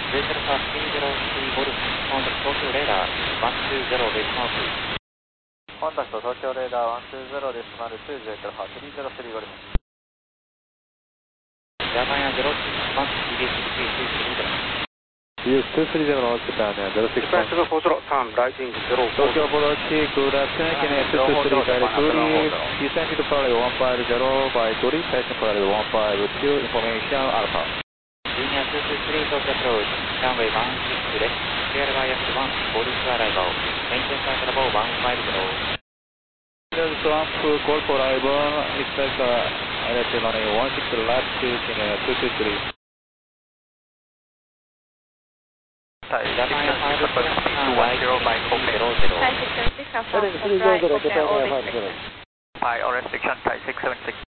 ゴルフ、コンタクト東京レーダー、120ベースマーク。 コンタクト東京レーダー120デシマル2、ジェイトルハ303ゴルフ。 ジャパンや06、1、 BS230 のJapan Air 06. Japan 740, turn right into 040. Tokyo Approach, good afternoon, can I 223 directly, descend to parallel 150 by 3, passing parallel 152, information Alpha. Junior 223 Tokyo Approach, runway 16 left, clear by X1, boarding to arrival, maintain flight level 150. Trump, call for arrival, expect LHM running 16 left, Senior 223. Japan Air 5 turn right into 300. Thai 676 Alpha, Heading left right, 300, okay, Japan all Air restrictions. 50. Thai all restriction, Thai 676.